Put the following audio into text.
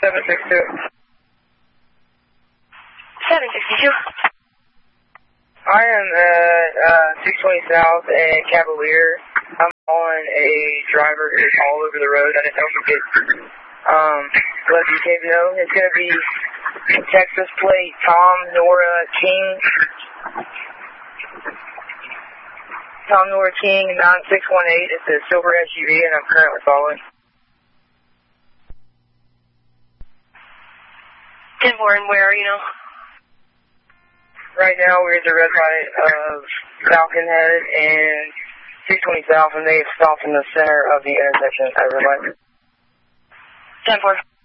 762. 762. I am at 620 South and Cavalier. I'm on a driver who's all over the road. I didn't know if we could let you know. It's going to be Texas plate Tom Nora King. Tom Nora King 9618. It's a silver SUV and I'm currently following. 10-4, and where are you now? Right now we're at the red light of Falcon Head and 620 South, and they've stopped in the center of the intersection at red light. 10-4.